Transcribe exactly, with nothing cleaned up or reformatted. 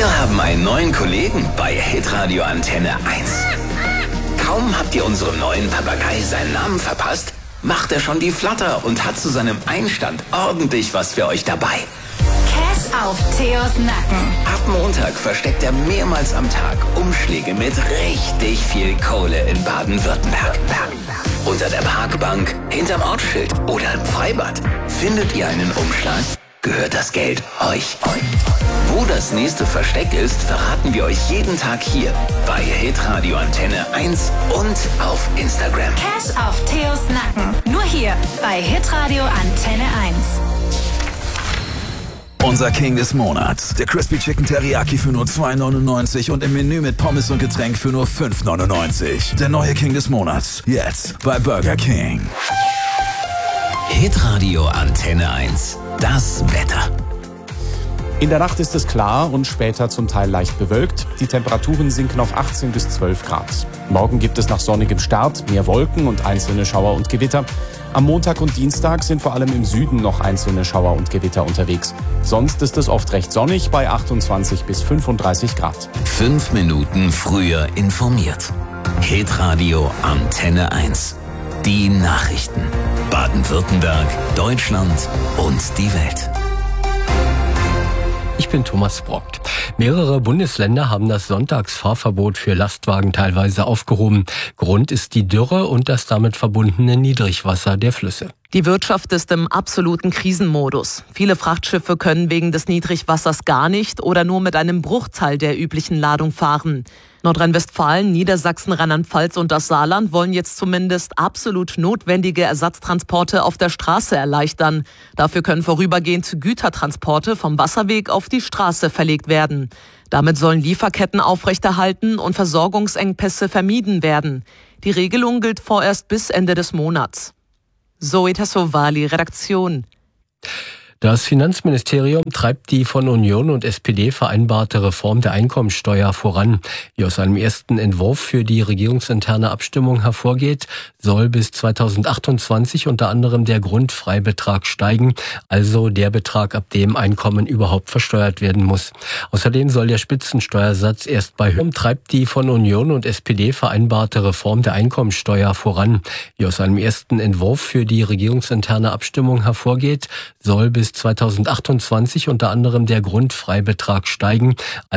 Wir haben einen neuen Kollegen bei Hitradio Antenne eins. Kaum habt ihr unserem neuen Papagei seinen Namen verpasst, macht er schon die Flatter und hat zu seinem Einstand ordentlich was für euch dabei. Cash auf Theos Nacken. Ab Montag versteckt er mehrmals am Tag Umschläge mit richtig viel Kohle in Baden-Württemberg. Unter der Parkbank, hinterm Ortsschild oder im Freibad. Findet ihr einen Umschlag, gehört das Geld euch. Wo das nächste Versteck ist, verraten wir euch jeden Tag hier bei Hitradio Antenne eins und auf Instagram. Cash auf Theos Nacken. Nur hier bei Hitradio Antenne eins. Unser King des Monats, der Crispy Chicken Teriyaki für nur zwei neunundneunzig und im Menü mit Pommes und Getränk für nur fünf neunundneunzig. Der neue King des Monats, jetzt bei Burger King. Hitradio Antenne eins, das Wetter. In der Nacht ist es klar und später zum Teil leicht bewölkt. Die Temperaturen sinken auf achtzehn bis zwölf Grad. Morgen gibt es nach sonnigem Start mehr Wolken und einzelne Schauer und Gewitter. Am Montag und Dienstag sind vor allem im Süden noch einzelne Schauer und Gewitter unterwegs. Sonst ist es oft recht sonnig bei achtundzwanzig bis fünfunddreißig Grad. Fünf Minuten früher informiert. Hitradio Antenne eins. Die Nachrichten. Baden-Württemberg, Deutschland und die Welt. Ich bin Thomas Brock. Mehrere Bundesländer haben das Sonntagsfahrverbot für Lastwagen teilweise aufgehoben. Grund ist die Dürre und das damit verbundene Niedrigwasser der Flüsse. Die Wirtschaft ist im absoluten Krisenmodus. Viele Frachtschiffe können wegen des Niedrigwassers gar nicht oder nur mit einem Bruchteil der üblichen Ladung fahren. Nordrhein-Westfalen, Niedersachsen, Rheinland-Pfalz und das Saarland wollen jetzt zumindest absolut notwendige Ersatztransporte auf der Straße erleichtern. Dafür können vorübergehend Gütertransporte vom Wasserweg auf die Straße verlegt werden. Damit sollen Lieferketten aufrechterhalten und Versorgungsengpässe vermieden werden. Die Regelung gilt vorerst bis Ende des Monats. Zoe Tassovali, Redaktion. Das Finanzministerium treibt die von Union und S P D vereinbarte Reform der Einkommensteuer voran. Wie aus einem ersten Entwurf für die regierungsinterne Abstimmung hervorgeht, soll bis zweitausendachtundzwanzig unter anderem der Grundfreibetrag steigen, also der Betrag, ab dem Einkommen überhaupt versteuert werden muss. Außerdem soll der Spitzensteuersatz erst bei Höhe treibt die von Union und S P D vereinbarte Reform der Einkommensteuer voran. Wie aus einem ersten Entwurf für die regierungsinterne Abstimmung hervorgeht, soll bis zweitausendachtundzwanzig unter anderem der Grundfreibetrag steigen.